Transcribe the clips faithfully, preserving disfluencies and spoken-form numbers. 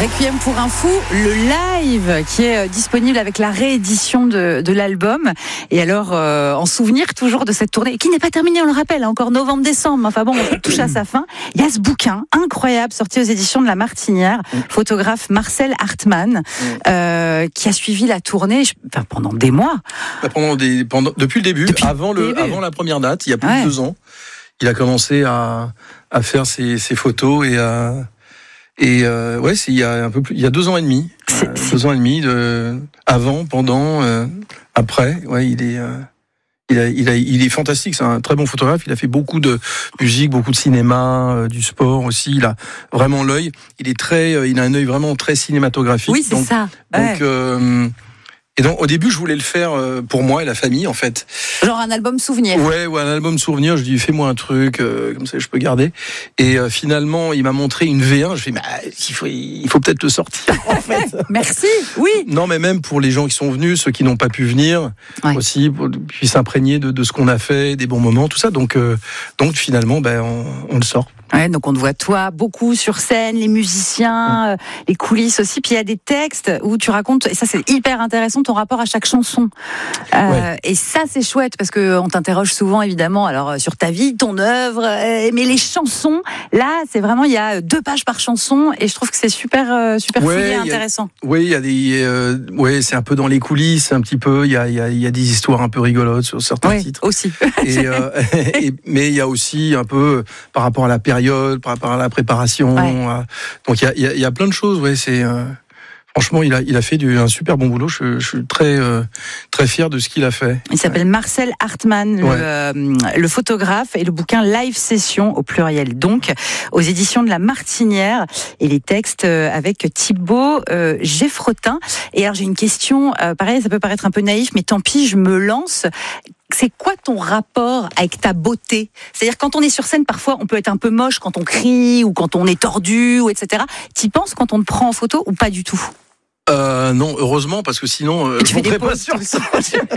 Requiem pour un fou, le live qui est disponible avec la réédition de, de l'album. Et alors, euh, en souvenir toujours de cette tournée, qui n'est pas terminée, on le rappelle, hein, encore novembre-décembre. Enfin bon, on touche à sa fin. Il y a ce bouquin incroyable sorti aux éditions de La Martinière, photographe Marcel Hartmann, euh, qui a suivi la tournée enfin, pendant des mois. Pendant des, pendant, depuis le début, depuis avant, le, début. avant la première date, il y a plus ouais. de deux ans, il a commencé à, à faire ses, ses photos et à... Et euh, ouais, c'est il y a un peu plus, il y a deux ans et demi, c'est, euh, c'est... deux ans et demi de avant, pendant, euh, après. Ouais, il est, euh, il a, il a, il est fantastique. C'est un très bon photographe. Il a fait beaucoup de musique, beaucoup de cinéma, euh, du sport aussi. Il a vraiment l'œil. Il est très, euh, il a un œil vraiment très cinématographique. Oui, c'est donc, ça. Donc, ouais. euh, et donc, au début, je voulais le faire pour moi et la famille, en fait. Genre un album souvenir. Ouais, ouais, un album souvenir. Je dis, fais-moi un truc, euh, comme ça, je peux garder. Et euh, finalement, il m'a montré une V un. Je fais, bah, il faut, il faut peut-être le sortir, en fait. Merci, oui. Non, mais même pour les gens qui sont venus, ceux qui n'ont pas pu venir, ouais. aussi, pour, puis s'imprégner de, de ce qu'on a fait, des bons moments, tout ça. Donc, euh, donc finalement, ben, on, on le sort. Ouais, donc on te voit toi beaucoup sur scène, les musiciens, euh, les coulisses aussi. Puis il y a des textes où tu racontes, et ça c'est hyper intéressant, ton rapport à chaque chanson. Euh, ouais. Et ça c'est chouette parce que on t'interroge souvent évidemment, alors sur ta vie, ton œuvre, euh, mais les chansons, là c'est vraiment il y a deux pages par chanson et je trouve que c'est super euh, super ouais, fouillé, intéressant. A, oui, il y a des, euh, ouais, c'est un peu dans les coulisses, un petit peu. Il y a, il y a, il y a des histoires un peu rigolotes sur certains ouais, titres aussi. Et, euh, et, mais il y a aussi un peu par rapport à la période. Par rapport à la préparation, ouais. à... donc il y a, y, y a plein de choses. Ouais, c'est euh... franchement, il a, il a fait du, un super bon boulot. Je, je suis très, euh, très fier de ce qu'il a fait. Il s'appelle ouais. Marcel Hartmann, ouais. le, euh, le photographe, et le bouquin Live Session au pluriel, donc aux éditions de La Martinière, et les textes avec Thibaut euh, Geffrotin. Et alors j'ai une question, euh, pareil, ça peut paraître un peu naïf, mais tant pis, je me lance. C'est quoi ton rapport avec ta beauté ? C'est-à-dire quand on est sur scène, parfois on peut être un peu moche quand on crie ou quand on est tordu, ou et cetera. T'y penses quand on te prend en photo ou pas du tout ? Euh, non, heureusement, parce que sinon, euh, je ne serais pas sur ça.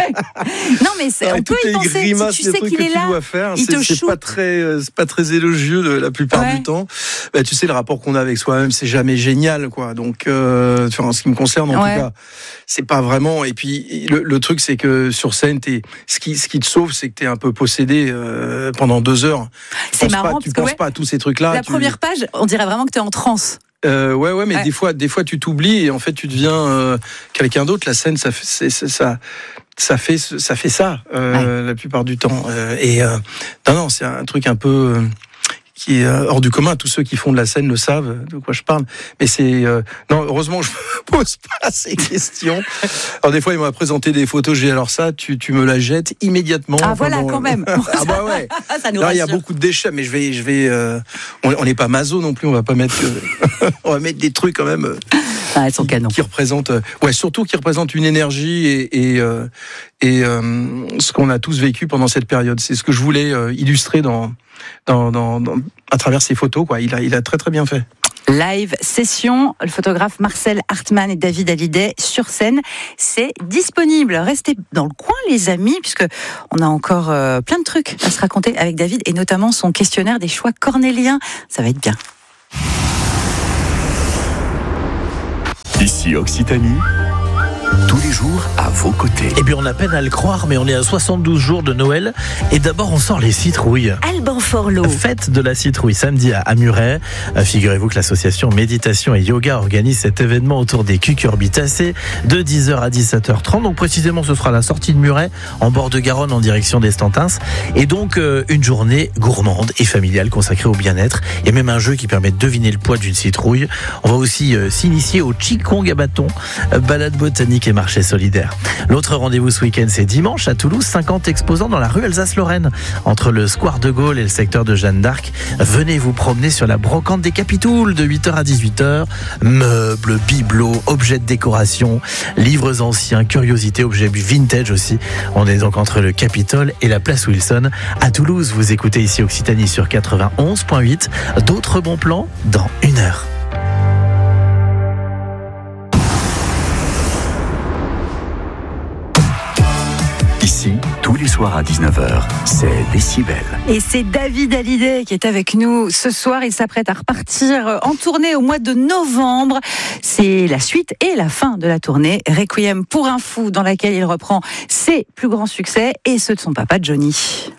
Non, mais c'est, on peut y penser. Grimaces, si tu sais qu'il est là, faire, il c'est, te c'est pas très, euh, c'est pas très élogieux de, la plupart ouais. du temps. Bah, tu sais, le rapport qu'on a avec soi-même, c'est jamais génial, quoi. Donc, euh, en ce qui me concerne, en ouais. tout cas, c'est pas vraiment. Et puis, le, le truc, c'est que sur scène, t'es, ce qui, ce qui te sauve, c'est que t'es un peu possédé euh, pendant deux heures. Tu c'est marrant pas, parce tu que penses ouais, pas à tous ces trucs-là. La tu... première page, on dirait vraiment que t'es en transe. Euh, ouais, ouais, mais ouais. des fois, des fois, tu t'oublies et en fait, tu deviens euh, quelqu'un d'autre. La scène, ça fait, c'est, c'est, ça, ça fait, ça fait ça euh, ouais. la plupart du temps. Euh, et euh, non, non, c'est un truc un peu euh, qui est hors du commun. Tous ceux qui font de la scène le savent de quoi je parle. Mais c'est euh, non, heureusement, je me pose pas ces questions. Alors des fois, il m'a présenté des photos. J'ai dit, alors ça, tu, tu me la jettes immédiatement. Ah voilà, bon, quand même. Ah bah ouais. Ça nous Là, il y a rassure. beaucoup de déchets, mais je vais, je vais. Euh, on n'est pas maso non plus. On va pas mettre. Euh, on va mettre des trucs quand même. Euh, Ah, elles sont qui, canons. qui représente, ouais, surtout qui représente une énergie et et, euh, et euh, ce qu'on a tous vécu pendant cette période. C'est ce que je voulais euh, illustrer dans, dans, dans, dans à travers ces photos, quoi. Il a, il a très très bien fait. Live Session, le photographe Marcel Hartmann et David Hallyday sur scène, c'est disponible. Restez dans le coin, les amis, puisque on a encore euh, plein de trucs à se raconter avec David et notamment son questionnaire des choix cornéliens. Ça va être bien. Ici Occitanie, tous les jours à vos côtés. Et puis on a peine à le croire, mais on est à soixante-douze jours de Noël. Et d'abord, on sort les citrouilles. Alban Forlot. Fête de la citrouille, samedi à Muret. Figurez-vous que l'association Méditation et Yoga organise cet événement autour des cucurbitacées de dix heures à dix-sept heures trente. Donc précisément, ce sera la sortie de Muret, en bord de Garonne, en direction d'Estentins. Et donc, euh, une journée gourmande et familiale consacrée au bien-être. Il y a même un jeu qui permet de deviner le poids d'une citrouille. On va aussi euh, s'initier au Qigong à bâton, euh, balade botanique et marché solidaire. L'autre rendez-vous ce week-end, c'est dimanche à Toulouse, cinquante exposants dans la rue Alsace-Lorraine, entre le square de Gaulle et le secteur de Jeanne d'Arc. Venez vous promener sur la brocante des Capitouls de huit heures à dix-huit heures. Meubles, bibelots, objets de décoration, livres anciens, curiosités, objets vintage aussi. On est donc entre le Capitole et la place Wilson. À Toulouse, vous écoutez ici Occitanie sur quatre-vingt-onze virgule huit. D'autres bons plans dans une heure. Ici, tous les soirs à dix-neuf heures, c'est Décibel. Et c'est David Hallyday qui est avec nous ce soir. Il s'apprête à repartir en tournée au mois de novembre. C'est la suite et la fin de la tournée Requiem pour un fou, dans laquelle il reprend ses plus grands succès et ceux de son papa Johnny.